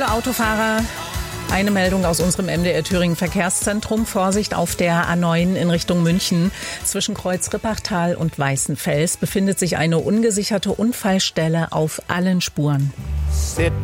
Hallo Autofahrer. Eine Meldung aus unserem MDR Thüringen Verkehrszentrum. Vorsicht auf der A9 in Richtung München. Zwischen Kreuz Rippachtal und Weißenfels befindet sich eine ungesicherte Unfallstelle auf allen Spuren.